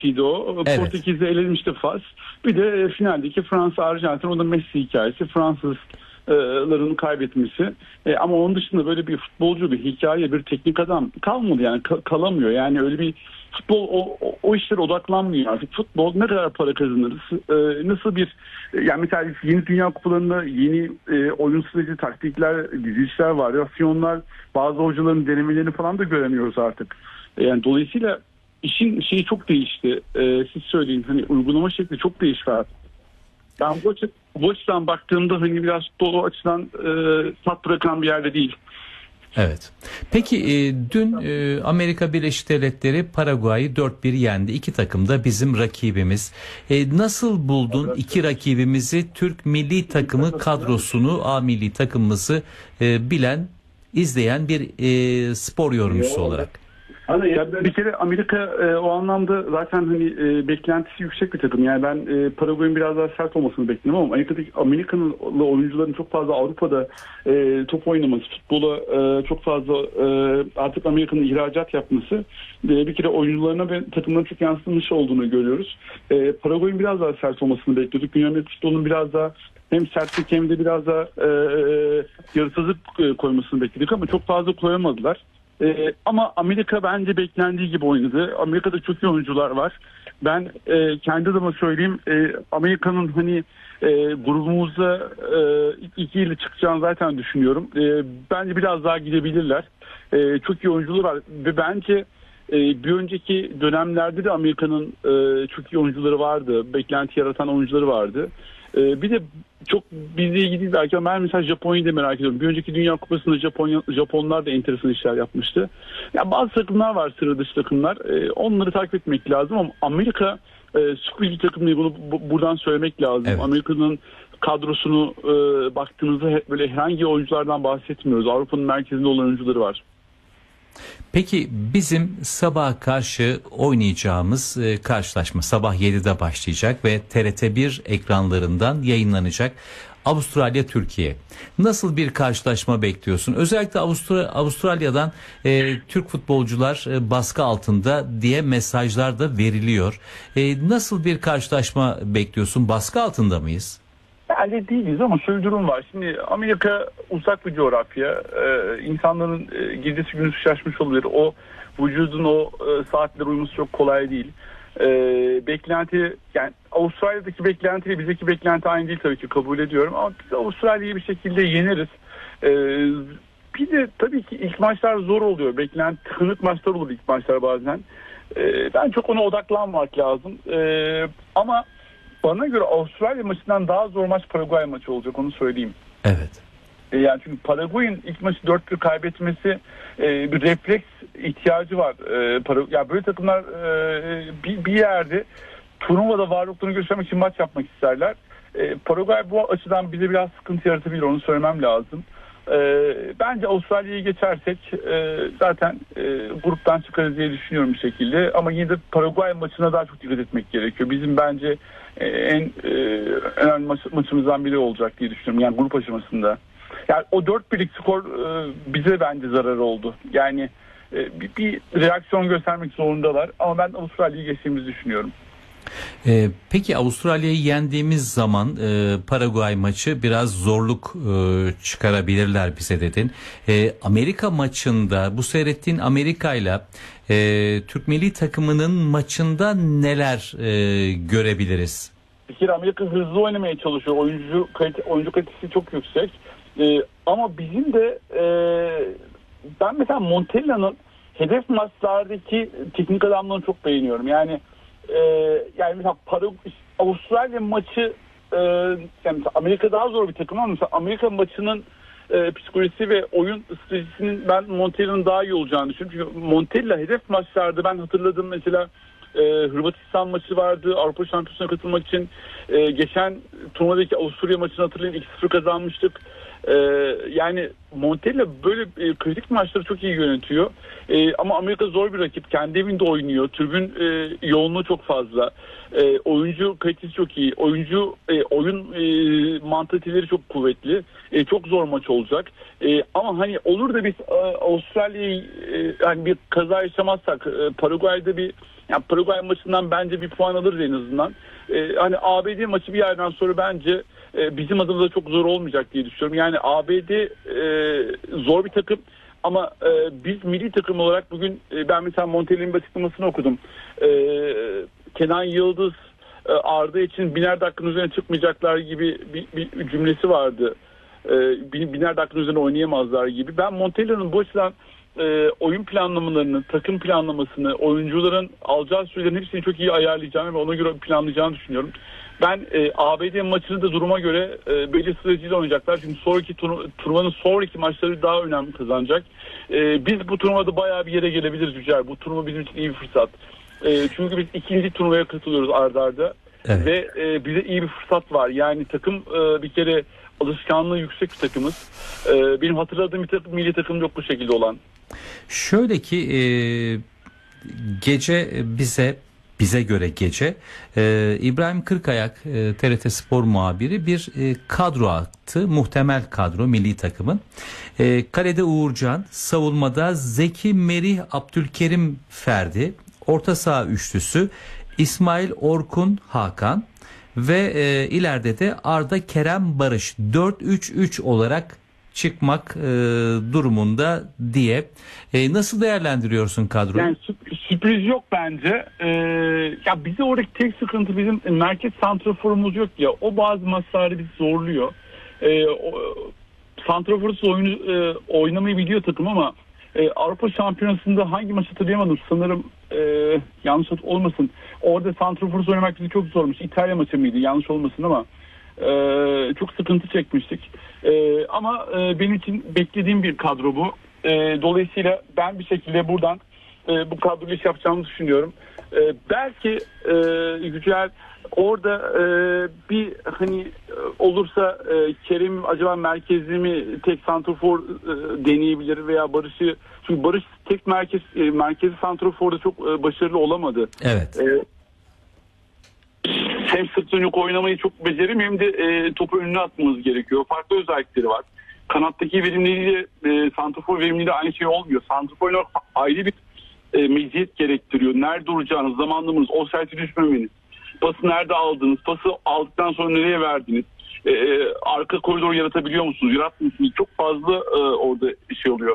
o. Evet. Portekiz'de elenmişti Fas. Bir de finaldeki Fransa-Arjantin. O da Messi hikayesi. Fransızların kaybetmesi. Ama onun dışında böyle bir futbolcu, bir hikaye, bir teknik adam kalmadı yani. Kalamıyor. Yani öyle bir futbol o işlere odaklanmıyor artık. Futbol ne kadar para kazanırız? Nasıl bir yani mesela yeni Dünya Kupalarında yeni oyun süreci, taktikler, dizilişler, varyasyonlar, bazı hocaların denemelerini falan da göremiyoruz artık. Yani dolayısıyla işin şeyi çok değişti. Siz söyleyin, hani uygulama şekli çok değişti artık. Ben bu açıdan baktığımda hani biraz futbol açıdan tat bırakan bir yerde değil. Evet. Peki dün Amerika Birleşik Devletleri Paraguay'ı 4-1 yendi. İki takım da bizim rakibimiz. Nasıl buldun iki rakibimizi, Türk milli takımı kadrosunu, A milli takımımızı bilen, izleyen bir spor yorumcusu olarak? Ya bir kere Amerika o anlamda zaten hani beklentisi yüksek bir takım. Yani ben Paraguay'ın biraz daha sert olmasını bekliyorum ama Amerika'nın oyuncuların çok fazla Avrupa'da top oynaması, futbola çok fazla artık Amerika'nın ihracat yapması bir kere oyuncularına ve takımların çok yansıtılmış olduğunu görüyoruz. Paraguay'ın biraz daha sert olmasını bekliyorduk. Dünya futbolunun biraz daha hem sertlik hem de biraz daha yaratıcılık koymasını bekledik ama çok fazla koyamadılar. Ama Amerika bence beklendiği gibi oynadı. Amerika'da çok iyi oyuncular var. Ben kendi adıma söyleyeyim, Amerika'nın hani grubumuzda ilk 2 ile çıkacağını zaten düşünüyorum. Bence biraz daha gidebilirler. Çok iyi oyuncular var ve bence bir önceki dönemlerde de Amerika'nın çok iyi oyuncuları vardı. Beklenti yaratan oyuncuları vardı. Bir de çok bizle ilgili değil belki ama ben mesela Japonya'yı da merak ediyorum. Bir önceki Dünya Kupası'nda Japonlar da enteresan işler yapmıştı. Ya bazı takımlar var, sıra dışı takımlar. Onları takip etmek lazım ama Amerika sürpriz bir takım değil. Bunu buradan söylemek lazım. Evet. Amerika'nın kadrosunu baktığınızda böyle herhangi oyunculardan bahsetmiyoruz. Avrupa'nın merkezinde olan oyuncuları var. Peki bizim sabaha karşı oynayacağımız karşılaşma sabah 7'de başlayacak ve TRT1 ekranlarından yayınlanacak. Avustralya-Türkiye. Nasıl bir karşılaşma bekliyorsun? Özellikle Avustralya'dan Türk futbolcular baskı altında diye mesajlar da veriliyor. Nasıl bir karşılaşma bekliyorsun? Baskı altında mıyız? Yani değiliz ama şöyle bir durum var. Şimdi Amerika uzak bir coğrafya. İnsanların gecesi gündüzü şaşmış olabilir. O vücudun o saatler uyuması çok kolay değil. Beklenti, yani Avustralya'daki beklentiyle bizdeki beklenti aynı değil tabii ki, kabul ediyorum. Ama biz Avustralya'yı bir şekilde yeneriz. Bir de tabii ki ilk maçlar zor oluyor. Beklenti tıkanık maçlar olur ilk maçlar bazen. Ben çok ona odaklanmak lazım. Ama bana göre Avustralya maçından daha zor maç Paraguay maçı olacak, onu söyleyeyim. Evet. Yani çünkü Paraguay'ın ilk maçı 4-1 kaybetmesi bir refleks ihtiyacı var. Ya böyle takımlar bir yerde turnuvada varlıklarını göstermek için maç yapmak isterler. Paraguay bu açıdan bize biraz sıkıntı yaratabilir, onu söylemem lazım. Bence Avustralya'yı geçersek zaten gruptan çıkarız diye düşünüyorum bir şekilde. Ama yine de Paraguay maçına daha çok dikkat etmek gerekiyor. Bizim bence en önemli maçımızdan biri olacak diye düşünüyorum. Yani grup aşamasında. Yani o 4-1'lik skor bize bence zararı oldu. Yani bir reaksiyon göstermek zorundalar. Ama ben Avustralya'yı geçtiğimizi düşünüyorum. Peki Avustralya'yı yendiğimiz zaman Paraguay maçı biraz zorluk çıkarabilirler bize dedin. Amerika maçında bu seyrettiğin Amerika'yla Türk milli takımının maçında neler görebiliriz? Bir kere Amerika hızlı oynamaya çalışıyor. Oyuncu kalitesi çok yüksek. Ama bizim de ben mesela Montella'nın hedef maçlardaki teknik adamlarını çok beğeniyorum. Yani mesela Avustralya maçı yani Amerika daha zor bir takım ama mesela Amerika maçının psikolojisi ve oyun stratejisinin ben Montella'nın daha iyi olacağını düşünüyorum. Çünkü Montella hedef maçlarda ben hatırladım mesela Hırvatistan maçı vardı. Avrupa Şampiyonası'na katılmak için geçen turnuvadaki Avusturya maçını hatırlayın, 2-0 kazanmıştık. Yani Montella böyle kritik maçları çok iyi yönetiyor. Ama Amerika zor bir rakip. Kendi evinde oynuyor. Tribün yoğunluğu çok fazla. Oyuncu kalitesi çok iyi. Oyun mantaliteleri çok kuvvetli. Çok zor maç olacak. Ama hani olur da biz Avustralya'yı hani bir kaza yaşamazsak, Paraguay'da bir Yani Paraguay maçından bence bir puan alırız en azından. Hani ABD maçı bir yerden sonra bence bizim adımıza çok zor olmayacak diye düşünüyorum. Yani ABD zor bir takım ama biz milli takım olarak bugün ben mesela Montella'nın açıklamasını okudum. Kenan Yıldız Arda için biner dakikanın üzerine çıkmayacaklar gibi bir cümlesi vardı. Biner dakikanın üzerine oynayamazlar gibi. Ben Montella'nın bu açıdan oyun planlamalarını, takım planlamasını, oyuncuların alacağı sürelerin hepsini çok iyi ayarlayacağını ve ona göre planlayacağını düşünüyorum. Ben ABD maçını da duruma göre belli stratejiyle oynayacaklar. Çünkü sonraki turnuvanın sonraki maçları daha önemli kazanacak. Biz bu turnuvada bayağı bir yere gelebiliriz Yücel. Bu turnuva bizim için iyi bir fırsat. Çünkü biz ikinci turnuvaya katılıyoruz arda arda. Evet. Ve bize iyi bir fırsat var. Yani takım bir kere alışkanlığı yüksek bir takımız. Benim hatırladığım bir takım, milli takım yok bu şekilde olan. Şöyle ki gece bize göre gece İbrahim Kırkayak TRT Spor muhabiri bir kadro attı. Muhtemel kadro milli takımın. Kalede Uğurcan, savunmada Zeki, Merih, Abdülkerim, Ferdi, orta saha üçlüsü İsmail, Orkun, Hakan ve ileride de Arda, Kerem, Barış 4-3-3 olarak çıkmak durumunda diye. Nasıl değerlendiriyorsun kadroyu? Yani sürpriz yok bence. Ya bize oradaki tek sıkıntı bizim merkez santraforumuz yok ya. O bazı maçlarda bizi zorluyor. Santraforsuz oynamayı biliyor takım ama Avrupa Şampiyonası'nda hangi maç hatırlayamadım. Sanırım yanlış olmasın. Orada santraforsuz oynamak bizi çok zormuş. İtalya maçı mıydı? Yanlış olmasın ama çok sıkıntı çekmiştik. Ama benim için beklediğim bir kadro bu. Dolayısıyla ben bir şekilde buradan bu kadroyu iş yapacağımı düşünüyorum. Belki Yücel orada bir hani olursa Kerem acaba merkezli mi tek santrafor deneyebilir veya Barış'ı, çünkü Barış tek merkezi santraforda çok başarılı olamadı. Evet. Hem sırt dönük oynamayı çok beceremiyor hem de topu önüne atmamız gerekiyor. Farklı özellikleri var. Kanattaki verimliliği santrafor verimliliği aynı şey olmuyor. Santrafor oynamak ayrı bir meziyet gerektiriyor. Nerede duracağınız, zamanlamanız, offside'e düşmemeniz, pası nerede aldınız, pası aldıktan sonra nereye verdiniz, arka koridor yaratabiliyor musunuz, yaratmıyor musunuz? Çok fazla orada şey oluyor,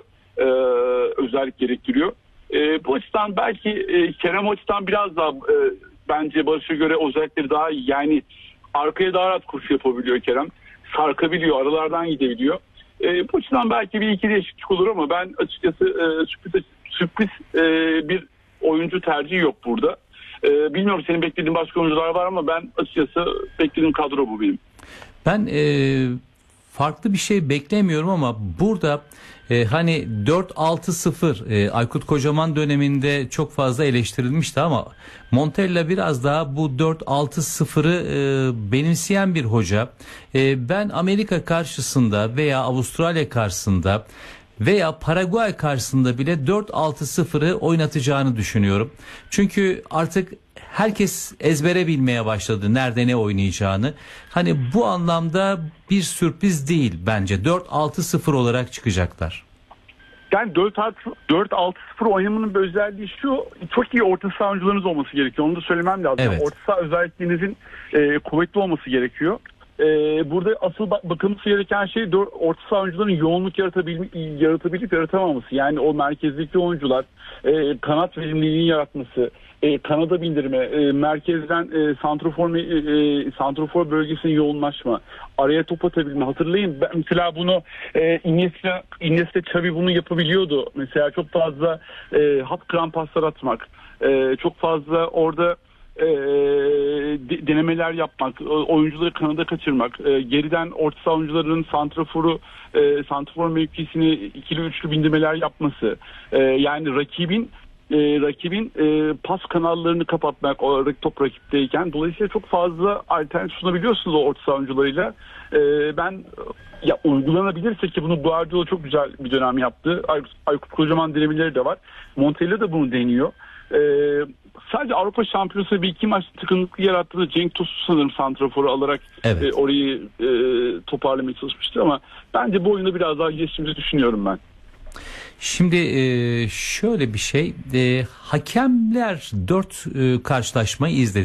özellik gerektiriyor. Bu açıdan belki Kerem açıdan biraz daha bence Barış'a göre özellikleri daha iyi. Yani arkaya daha rahat koşu yapabiliyor Kerem. Sarkabiliyor, aralardan gidebiliyor. Bu açıdan belki bir iki değişiklik olur ama ben açıkçası sürpriz bir oyuncu tercihi yok burada. Bilmiyorum senin beklediğin başka oyuncular var ama ben açıkçası beklediğim kadro bu benim. Ben farklı bir şey beklemiyorum ama burada hani 4-6-0 Aykut Kocaman döneminde çok fazla eleştirilmişti ama Montella biraz daha bu 4-6-0'ı benimseyen bir hoca. Ben Amerika karşısında veya Avustralya karşısında veya Paraguay karşısında bile 4-6-0'ı oynatacağını düşünüyorum. Çünkü artık herkes ezbere bilmeye başladı nerede ne oynayacağını. Hani bu anlamda bir sürpriz değil bence. 4-6-0 olarak çıkacaklar. Yani 4-6-0 oynamanın bir özelliği şu, çok iyi orta saha oyuncularınız olması gerekiyor. Onu da söylemem lazım. Evet. Orta saha özelliklerinizin kuvvetli olması gerekiyor. Burada asıl bakılması gereken şey orta saha oyuncuların yoğunluk yaratabilip yaratamaması. Yani o merkezdeki oyuncular kanat verimliliğini yaratması, kanada bindirme, merkezden santrofor bölgesine yoğunlaşma, araya top atabilme. Hatırlayın mesela bunu Iniesta, Xavi bunu yapabiliyordu. Mesela çok fazla hat kıran paslar atmak, çok fazla orada denemeler yapmak, oyuncuları kanada kaçırmak, geriden orta saha oyuncularının santrafor mevkisini ikili üçlü bindirmeler yapması, yani rakibin pas kanallarını kapatmak o top rakipteyken, dolayısıyla çok fazla alternatif sunabiliyorsunuz o orta saha oyuncularıyla. Ben ya uygulanabilirse, ki bunu Guardiola çok güzel bir dönem yaptı. Aykut Kocaman denemeleri de var. Montella da bunu deniyor. Sadece Avrupa Şampiyonası bir iki maç tıkanıklık yarattığında Cenk Tosun sanırım santraforu alarak evet, orayı toparlamaya çalışmıştı ama bence bu oyunda biraz daha geçtiğimizi düşünüyorum ben. Şimdi şöyle bir şey, hakemler 4 karşılaşmayı izledi.